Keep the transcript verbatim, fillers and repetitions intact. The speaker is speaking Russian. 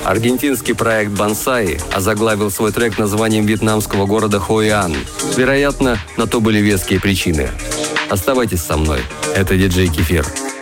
Аргентинский проект Бонсай озаглавил свой трек названием вьетнамского города Хоиан. Вероятно, на то были веские причины. Оставайтесь со мной. Это диджей Кефир.